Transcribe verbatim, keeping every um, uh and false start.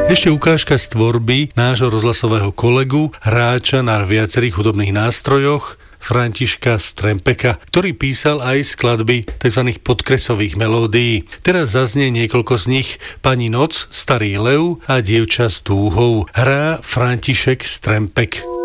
Ešte ukážka z tvorby nášho rozhlasového kolegu, hráča na viacerých hudobných nástrojoch, Františka Strempeka, ktorý písal aj skladby tzv. Podkresových melódií. Teraz zaznie niekoľko z nich: Pani noc, Starý lev a Dievča s túhou. Hrá František Strempek.